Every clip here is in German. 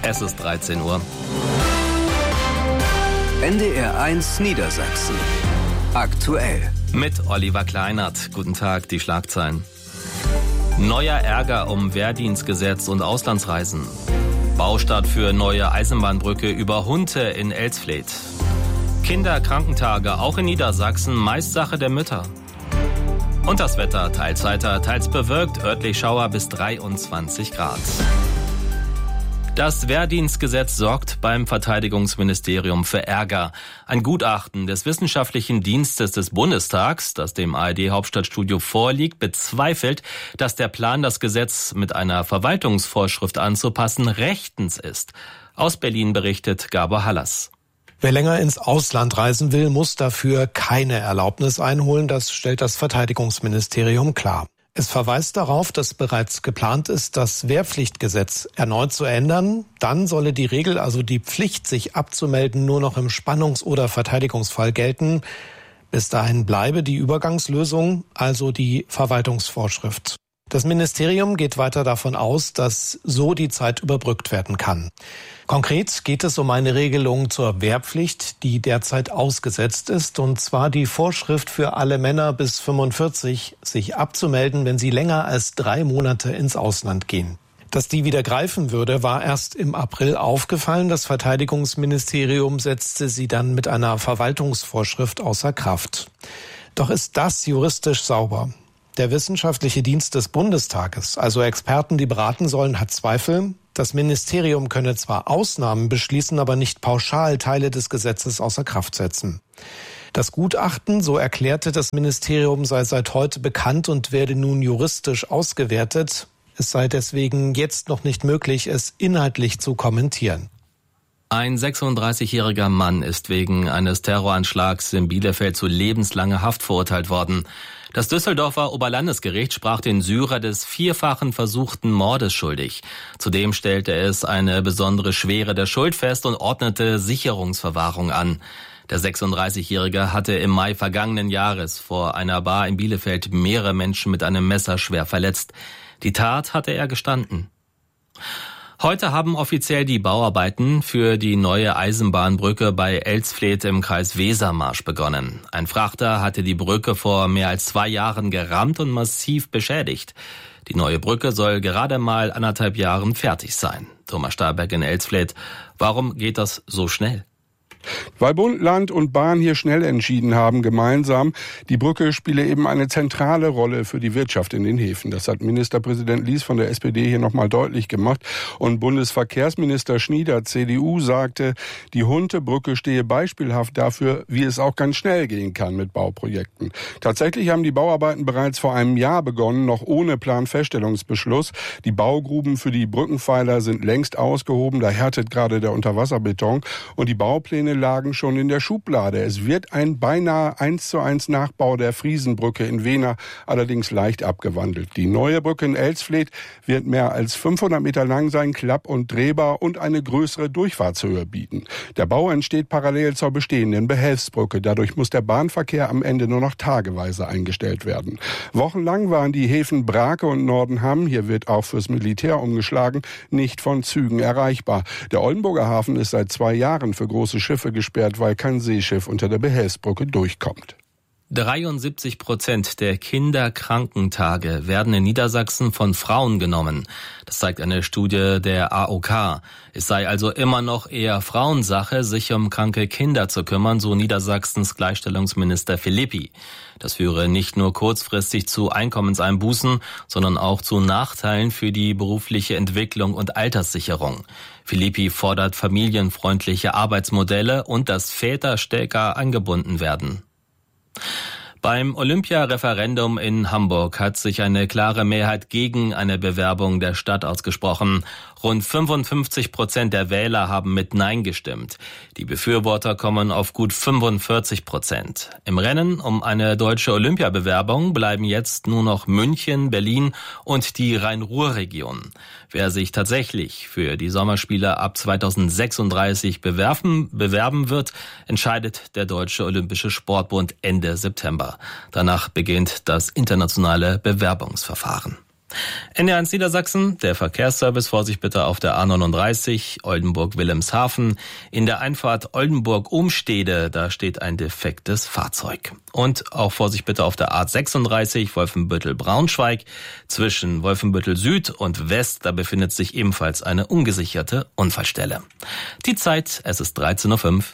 Es ist 13 Uhr. NDR 1 Niedersachsen. Aktuell. Mit Oliver Kleinert. Guten Tag, die Schlagzeilen. Neuer Ärger um Wehrdienstgesetz und Auslandsreisen. Baustart für neue Eisenbahnbrücke über Hunte in Elsfleth. Kinderkrankentage auch in Niedersachsen, meist Sache der Mütter. Und das Wetter, teils heiter, teils bewölkt, örtlich Schauer bis 23 Grad. Das Wehrdienstgesetz sorgt beim Verteidigungsministerium für Ärger. Ein Gutachten des Wissenschaftlichen Dienstes des Bundestags, das dem ARD-Hauptstadtstudio vorliegt, bezweifelt, dass der Plan, das Gesetz mit einer Verwaltungsvorschrift anzupassen, rechtens ist. Aus Berlin berichtet Gabor Hallas. Wer länger ins Ausland reisen will, muss dafür keine Erlaubnis einholen. Das stellt das Verteidigungsministerium klar. Es verweist darauf, dass bereits geplant ist, das Wehrpflichtgesetz erneut zu ändern. Dann solle die Regel, also die Pflicht, sich abzumelden, nur noch im Spannungs- oder Verteidigungsfall gelten. Bis dahin bleibe die Übergangslösung, also die Verwaltungsvorschrift. Das Ministerium geht weiter davon aus, dass so die Zeit überbrückt werden kann. Konkret geht es um eine Regelung zur Wehrpflicht, die derzeit ausgesetzt ist, und zwar die Vorschrift für alle Männer bis 45, sich abzumelden, wenn sie länger als 3 Monate ins Ausland gehen. Dass die wieder greifen würde, war erst im April aufgefallen. Das Verteidigungsministerium setzte sie dann mit einer Verwaltungsvorschrift außer Kraft. Doch ist das juristisch sauber? Der Wissenschaftliche Dienst des Bundestages, also Experten, die beraten sollen, hat Zweifel. Das Ministerium könne zwar Ausnahmen beschließen, aber nicht pauschal Teile des Gesetzes außer Kraft setzen. Das Gutachten, so erklärte das Ministerium, sei seit heute bekannt und werde nun juristisch ausgewertet. Es sei deswegen jetzt noch nicht möglich, es inhaltlich zu kommentieren. Ein 36-jähriger Mann ist wegen eines Terroranschlags in Bielefeld zu lebenslanger Haft verurteilt worden. Das Düsseldorfer Oberlandesgericht sprach den Syrer des 4-fachen versuchten Mordes schuldig. Zudem stellte es eine besondere Schwere der Schuld fest und ordnete Sicherungsverwahrung an. Der 36-Jährige hatte im Mai vergangenen Jahres vor einer Bar in Bielefeld mehrere Menschen mit einem Messer schwer verletzt. Die Tat hatte er gestanden. Heute haben offiziell die Bauarbeiten für die neue Eisenbahnbrücke bei Elsfleth im Kreis Wesermarsch begonnen. Ein Frachter hatte die Brücke vor mehr als 2 Jahren gerammt und massiv beschädigt. Die neue Brücke soll gerade mal 1,5 Jahren fertig sein. Thomas Stahlberg in Elsfleth. Warum geht das so schnell? Weil Bund, Land und Bahn hier schnell entschieden haben, gemeinsam, die Brücke spiele eben eine zentrale Rolle für die Wirtschaft in den Häfen. Das hat Ministerpräsident Lies von der SPD hier nochmal deutlich gemacht. Und Bundesverkehrsminister Schnieder, CDU, sagte, die Hunte-Brücke stehe beispielhaft dafür, wie es auch ganz schnell gehen kann mit Bauprojekten. Tatsächlich haben die Bauarbeiten bereits vor einem Jahr begonnen, noch ohne Planfeststellungsbeschluss. Die Baugruben für die Brückenpfeiler sind längst ausgehoben, da härtet gerade der Unterwasserbeton. Und die Baupläne lagen schon in der Schublade. Es wird ein beinahe 1:1 Nachbau der Friesenbrücke in Wehner, allerdings leicht abgewandelt. Die neue Brücke in Elsfleth wird mehr als 500 Meter lang sein, klapp- und drehbar und eine größere Durchfahrtshöhe bieten. Der Bau entsteht parallel zur bestehenden Behelfsbrücke. Dadurch muss der Bahnverkehr am Ende nur noch tageweise eingestellt werden. Wochenlang waren die Häfen Brake und Nordenham, hier wird auch fürs Militär umgeschlagen, nicht von Zügen erreichbar. Der Oldenburger Hafen ist seit 2 Jahren für große Schiffe gesperrt, weil kein Seeschiff unter der Behelfsbrücke durchkommt. 73% der Kinderkrankentage werden in Niedersachsen von Frauen genommen. Das zeigt eine Studie der AOK. Es sei also immer noch eher Frauensache, sich um kranke Kinder zu kümmern, so Niedersachsens Gleichstellungsminister Philippi. Das führe nicht nur kurzfristig zu Einkommenseinbußen, sondern auch zu Nachteilen für die berufliche Entwicklung und Alterssicherung. Philippi fordert familienfreundliche Arbeitsmodelle und dass Väter stärker angebunden werden. Beim Olympia-Referendum in Hamburg hat sich eine klare Mehrheit gegen eine Bewerbung der Stadt ausgesprochen. Rund 55% der Wähler haben mit Nein gestimmt. Die Befürworter kommen auf gut 45%. Im Rennen um eine deutsche Olympiabewerbung bleiben jetzt nur noch München, Berlin und die Rhein-Ruhr-Region. Wer sich tatsächlich für die Sommerspiele ab 2036 bewerben wird, entscheidet der Deutsche Olympische Sportbund Ende September. Danach beginnt das internationale Bewerbungsverfahren. NDR1 Niedersachsen, der Verkehrsservice, Vorsicht bitte auf der A39 Oldenburg-Wilhelmshaven. In der Einfahrt Oldenburg-Umstede, da steht ein defektes Fahrzeug. Und auch Vorsicht bitte auf der A36 Wolfenbüttel-Braunschweig. Zwischen Wolfenbüttel Süd und West, da befindet sich ebenfalls eine ungesicherte Unfallstelle. Die Zeit, es ist 13:05 Uhr.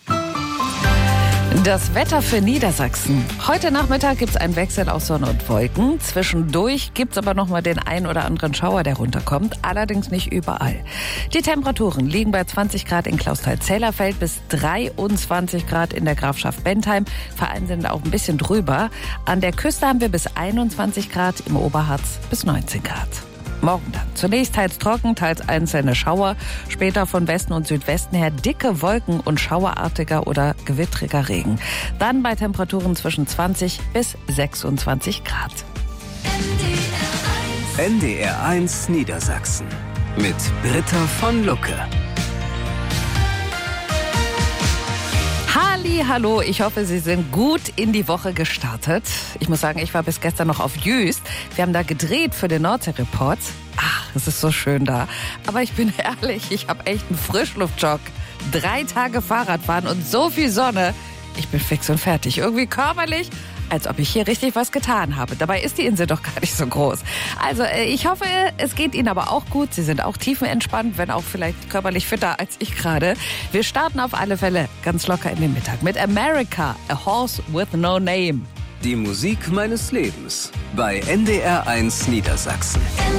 Das Wetter für Niedersachsen. Heute Nachmittag gibt's einen Wechsel aus Sonne und Wolken. Zwischendurch gibt's aber noch mal den ein oder anderen Schauer, der runterkommt. Allerdings nicht überall. Die Temperaturen liegen bei 20 Grad in Clausthal-Zellerfeld bis 23 Grad in der Grafschaft Bentheim. Vereinzelt auch ein bisschen drüber. An der Küste haben wir bis 21 Grad, im Oberharz bis 19 Grad. Morgen dann. Zunächst teils trocken, teils einzelne Schauer. Später von Westen und Südwesten her dicke Wolken und schauerartiger oder gewittriger Regen. Dann bei Temperaturen zwischen 20 bis 26 Grad. NDR1 Niedersachsen mit Britta von Lucke. Hallo, ich hoffe, Sie sind gut in die Woche gestartet. Ich muss sagen, ich war bis gestern noch auf Jüst. Wir haben da gedreht für den Nordsee-Report. Ach, es ist so schön da. Aber ich bin ehrlich, ich habe echt einen Frischluftjog. 3 Tage Fahrradfahren und so viel Sonne. Ich bin fix und fertig. Irgendwie körperlich, als ob ich hier richtig was getan habe. Dabei ist die Insel doch gar nicht so groß. Also ich hoffe, es geht Ihnen aber auch gut. Sie sind auch tiefenentspannt, wenn auch vielleicht körperlich fitter als ich gerade. Wir starten auf alle Fälle ganz locker in den Mittag mit America, A Horse with No Name. Die Musik meines Lebens bei NDR1 Niedersachsen.